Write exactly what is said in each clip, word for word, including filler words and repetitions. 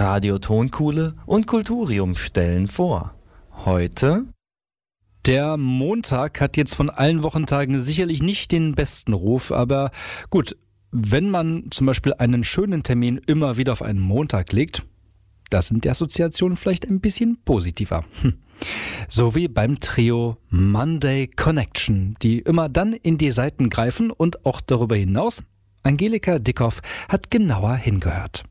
Radio Tonkuhle und Kulturium stellen vor. Heute... Der Montag hat jetzt von allen Wochentagen sicherlich nicht den besten Ruf, aber gut, wenn man zum Beispiel einen schönen Termin immer wieder auf einen Montag legt, da sind die Assoziationen vielleicht ein bisschen positiver. Hm. So wie beim Trio Monday Connection, die immer dann in die Saiten greifen und auch darüber hinaus. Angelika Dickhoff hat genauer hingehört.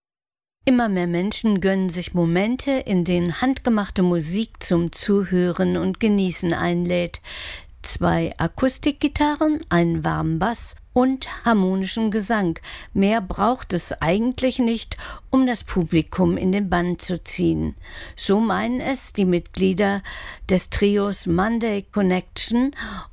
Immer mehr Menschen gönnen sich Momente, in denen handgemachte Musik zum Zuhören und Genießen einlädt. Zwei Akustikgitarren, einen warmen Bass und harmonischen Gesang. Mehr braucht es eigentlich nicht, um das Publikum in den Bann zu ziehen. So meinen es die Mitglieder des Trios Monday Connection,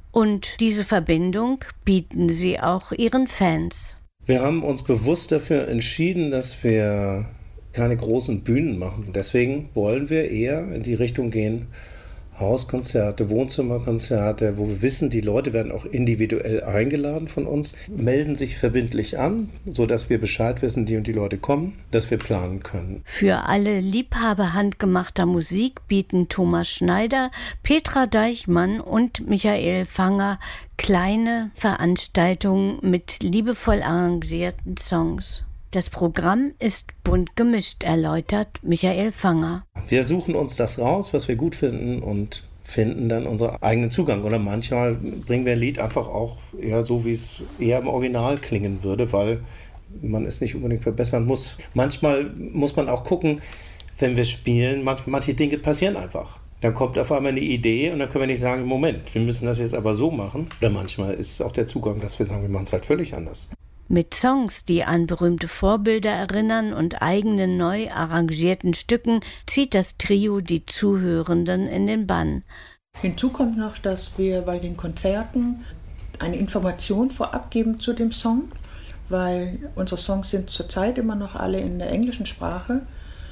und diese Verbindung bieten sie auch ihren Fans. Wir haben uns bewusst dafür entschieden, dass wir keine großen Bühnen machen. Deswegen wollen wir eher in die Richtung gehen, Hauskonzerte, Wohnzimmerkonzerte, wo wir wissen, die Leute werden auch individuell eingeladen von uns, melden sich verbindlich an, sodass wir Bescheid wissen, die und die Leute kommen, dass wir planen können. Für alle Liebhaber handgemachter Musik bieten Thomas Schneider, Petra Deichmann und Michael Fanger kleine Veranstaltungen mit liebevoll arrangierten Songs. Das Programm ist bunt gemischt, erläutert Michael Fanger. Wir suchen uns das raus, was wir gut finden, und finden dann unseren eigenen Zugang. Oder manchmal bringen wir ein Lied einfach auch eher so, wie es eher im Original klingen würde, weil man es nicht unbedingt verbessern muss. Manchmal muss man auch gucken, wenn wir spielen, manch, manche Dinge passieren einfach. Dann kommt auf einmal eine Idee und dann können wir nicht sagen, Moment, wir müssen das jetzt aber so machen. Oder manchmal ist auch der Zugang, dass wir sagen, wir machen es halt völlig anders. Mit Songs, die an berühmte Vorbilder erinnern und eigenen neu arrangierten Stücken zieht das Trio die Zuhörenden in den Bann. Hinzu kommt noch, dass wir bei den Konzerten eine Information vorab geben zu dem Song, weil unsere Songs sind zurzeit immer noch alle in der englischen Sprache.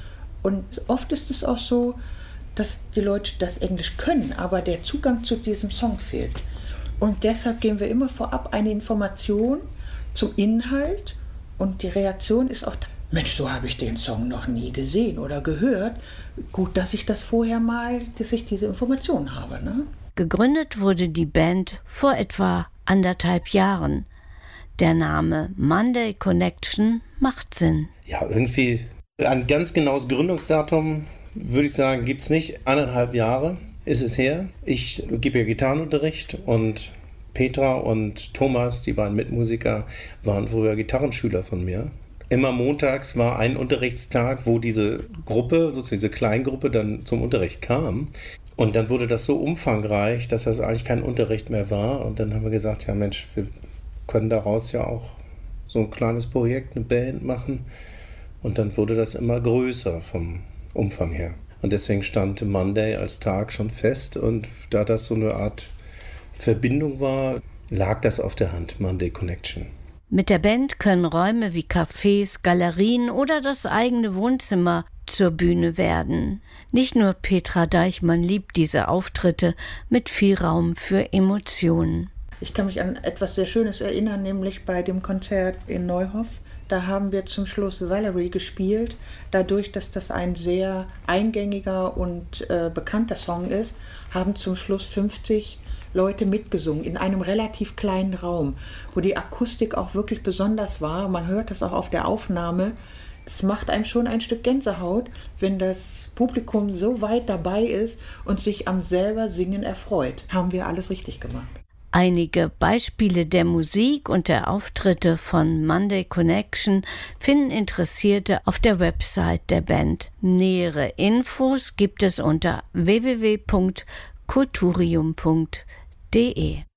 Und oft ist es auch so, dass die Leute das Englisch können, aber der Zugang zu diesem Song fehlt. Und deshalb geben wir immer vorab eine Information zum Inhalt, und die Reaktion ist auch, Mensch, so habe ich den Song noch nie gesehen oder gehört. Gut, dass ich das vorher mal, dass ich diese Information habe. Ne? Gegründet wurde die Band vor etwa anderthalb Jahren. Der Name Monday Connection macht Sinn. Ja, irgendwie ein ganz genaues Gründungsdatum, würde ich sagen, gibt es nicht. Anderthalb Jahre ist es her. Ich gebe ja Gitarrenunterricht und Petra und Thomas, die beiden Mitmusiker, waren früher Gitarrenschüler von mir. Immer montags war ein Unterrichtstag, wo diese Gruppe, sozusagen diese Kleingruppe, dann zum Unterricht kam. Und dann wurde das so umfangreich, dass das eigentlich kein Unterricht mehr war. Und dann haben wir gesagt, ja Mensch, wir können daraus ja auch so ein kleines Projekt, eine Band machen. Und dann wurde das immer größer vom Umfang her. Und deswegen stand Monday als Tag schon fest. Und da das so eine Art Verbindung war, lag das auf der Hand, Monday Connection. Mit der Band können Räume wie Cafés, Galerien oder das eigene Wohnzimmer zur Bühne werden. Nicht nur Petra Deichmann liebt diese Auftritte mit viel Raum für Emotionen. Ich kann mich an etwas sehr Schönes erinnern, nämlich bei dem Konzert in Neuhof. Da haben wir zum Schluss Valerie gespielt. Dadurch, dass das ein sehr eingängiger und äh, bekannter Song ist, haben zum Schluss fünfzig Leute mitgesungen in einem relativ kleinen Raum, wo die Akustik auch wirklich besonders war. Man hört das auch auf der Aufnahme. Das macht einem schon ein Stück Gänsehaut, wenn das Publikum so weit dabei ist und sich am selber Singen erfreut. Haben wir alles richtig gemacht. Einige Beispiele der Musik und der Auftritte von Monday Connection finden Interessierte auf der Website der Band. Nähere Infos gibt es unter w w w punkt kulturium punkt de.